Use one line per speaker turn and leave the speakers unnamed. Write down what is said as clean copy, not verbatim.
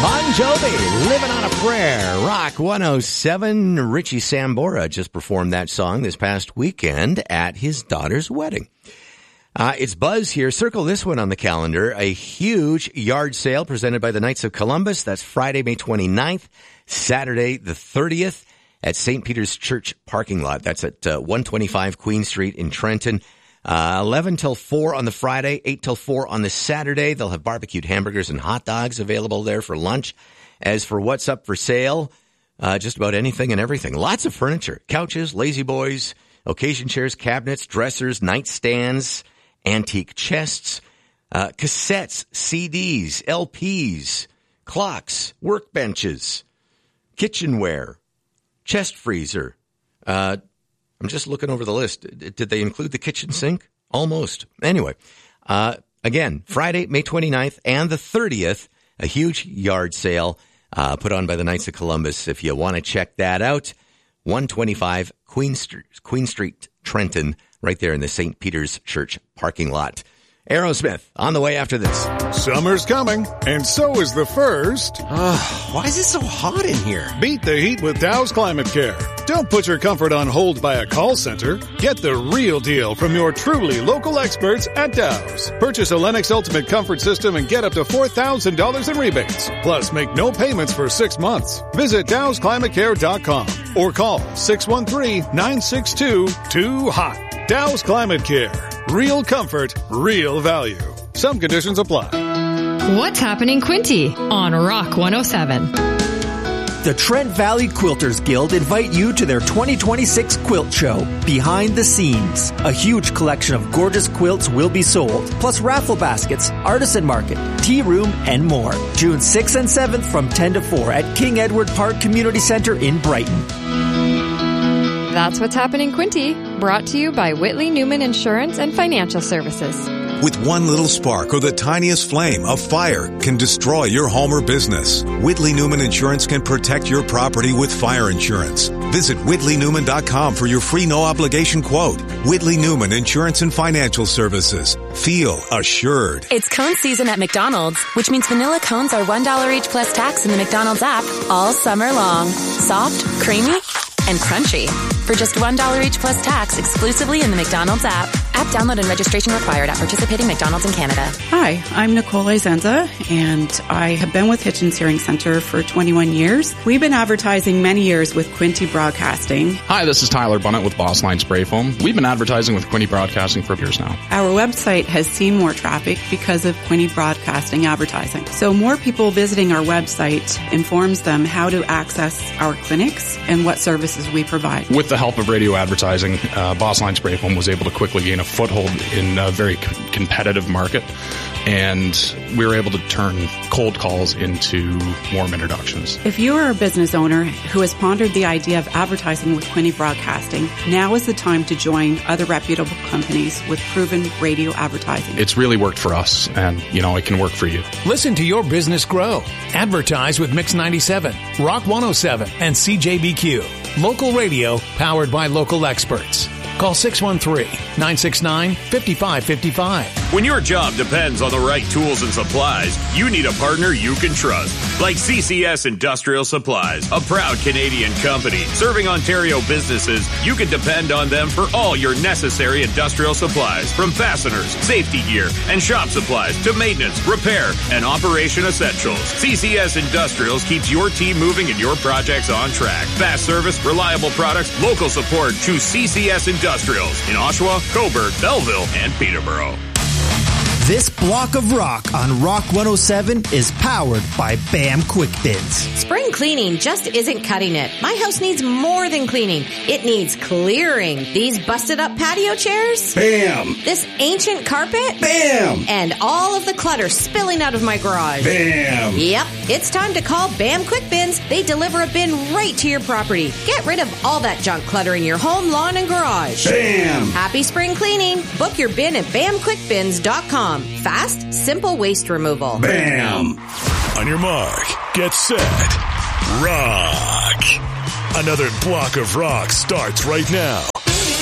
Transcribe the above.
Bon Jovi, Living on a Prayer. Rock 107. Richie Sambora just performed that song this past weekend at his daughter's wedding. It's Buzz here. Circle this one on the calendar. A huge yard sale presented by the Knights of Columbus. That's Friday, May 29th, Saturday the 30th at St. Peter's Church parking lot. That's at 125 Queen Street in Trenton. 11 till 4 on the Friday, 8 till 4 on the Saturday. They'll have barbecued hamburgers and hot dogs available there for lunch. As for what's up for sale, just about anything and everything. Lots of furniture, couches, lazy boys, occasion chairs, cabinets, dressers, nightstands, antique chests, cassettes, CDs, LPs, clocks, workbenches, kitchenware, chest freezer. I'm just looking over the list. Did they include the kitchen sink? Almost. Anyway, again, Friday, May 29th and the 30th, a huge yard sale put on by the Knights of Columbus. If you want to check that out, 125 Queen Street, Trenton, right there in the St. Peter's Church parking lot. Aerosmith, on the way after this.
Summer's coming, and so is the first.
Why is it so hot in here?
Beat the heat with Dow's Climate Care. Don't put your comfort on hold by a call center. Get the real deal from your truly local experts at Dow's. Purchase a Lennox Ultimate Comfort System and get up to $4,000 in rebates. Plus, make no payments for 6 months. Visit DowsClimateCare.com or call 613-962-2HOT. Dow's Climate Care. Real comfort, real value. Some conditions apply.
What's happening, Quinte, on Rock 107?
The Trent Valley Quilters Guild invite you to their 2026 quilt show, Behind the Scenes. A huge collection of gorgeous quilts will be sold, plus raffle baskets, artisan market, tea room, and more. June 6th and 7th from 10 to 4 at King Edward Park Community Center in Brighton.
That's what's happening, Quinte. Brought to you by Whitley Newman Insurance and Financial Services.
With one little spark or the tiniest flame, a fire can destroy your home or business. Whitley Newman Insurance can protect your property with fire insurance. Visit WhitleyNewman.com for your free no-obligation quote. Whitley Newman Insurance and Financial Services. Feel assured.
It's cone season at McDonald's, which means vanilla cones are $1 each plus tax in the McDonald's app all summer long. Soft, creamy, and crunchy. For just $1 each plus tax exclusively in the McDonald's app. App download and registration required at participating McDonald's in Canada.
Hi, I'm Nicole Izenza, and I have been with Hitchens Hearing Center for 21 years. We've been advertising many years with Quinte Broadcasting.
Hi, this is Tyler Bunnett with Boss Line Spray Foam. We've been advertising with Quinte Broadcasting for years now.
Our website has seen more traffic because of Quinte Broadcasting advertising. So more people visiting our website informs them how to access our clinics and what services we provide.
With the help of radio advertising, Boss Line Spray Foam was able to quickly gain a foothold in a very competitive market, and we were able to turn cold calls into warm introductions.
If you are a business owner who has pondered the idea of advertising with Quinte Broadcasting, now is the time to join other reputable companies with proven radio advertising.
It's really worked for us, and, it can work for you.
Listen to your business grow. Advertise with Mix 97, Rock 107, and CJBQ. Local radio powered by local experts. Call 613-969-5555.
When your job depends on the right tools and supplies, you need a partner you can trust. Like CCS Industrial Supplies, a proud Canadian company serving Ontario businesses. You can depend on them for all your necessary industrial supplies, from fasteners, safety gear, and shop supplies to maintenance, repair, and operation essentials. CCS Industrials keeps your team moving and your projects on track. Fast service, reliable products, local support. Choose CCS Industrials in Oshawa, Cobourg, Belleville, and Peterborough.
This block of rock on Rock 107 is powered by BAM Quick Bins.
Spring cleaning just isn't cutting it. My house needs more than cleaning. It needs clearing. These busted up patio chairs?
Bam!
This ancient carpet?
Bam!
And all of the clutter spilling out of my garage.
Bam!
Yep, it's time to call BAM Quick Bins. They deliver a bin right to your property. Get rid of all that junk cluttering your home, lawn, and garage.
Bam!
Happy spring cleaning. Book your bin at BAMQuickBins.com. Fast, simple waste removal.
Bam!
On your mark, get set, rock. Another block of rock starts right now.